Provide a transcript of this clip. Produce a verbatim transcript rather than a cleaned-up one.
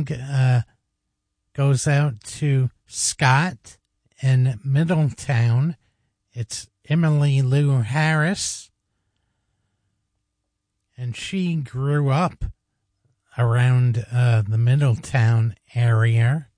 uh, goes out to Scott in Middletown. It's Emily Lou Harris. And she grew up around uh, the Middletown area.